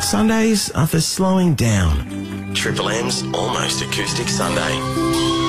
Sundays are for slowing down. Triple M's Almost Acoustic Sunday.